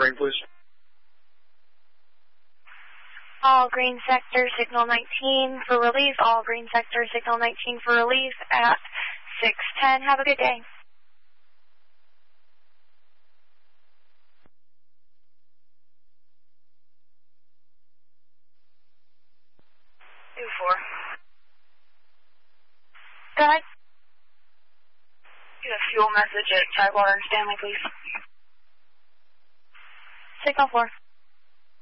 green, please. All green sector, signal 19 for relief. All green sector, signal 19 for relief at 6:10. Have a good day. 2-4. Go ahead. Get a fuel message at Tidewater and Stanley, please. Signal 4.